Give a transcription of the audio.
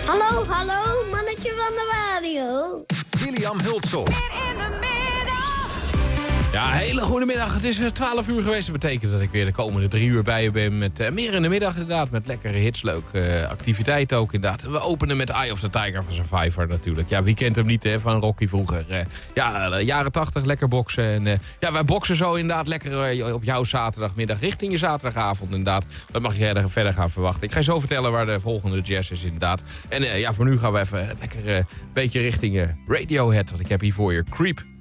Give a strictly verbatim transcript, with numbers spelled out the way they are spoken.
Hallo, hallo, mannetje van de radio. William Hultsel. Ja, hele goede middag. Het is twaalf uur geweest. Dat betekent dat ik weer de komende drie uur bij je ben met uh, meer in de middag inderdaad. Met lekkere hits, leuke uh, activiteiten ook inderdaad. We openen met Eye of the Tiger van Survivor natuurlijk. Ja, wie kent hem niet hè, van Rocky vroeger. Uh, ja, uh, jaren tachtig, lekker boksen. En, uh, ja, wij boksen zo inderdaad lekker uh, op jouw zaterdagmiddag richting je zaterdagavond inderdaad. Dat mag je verder gaan verwachten. Ik ga je zo vertellen waar de volgende jazz is inderdaad. En uh, ja, voor nu gaan we even lekker een uh, beetje richting uh, Radiohead. Want ik heb hier voor je Creep.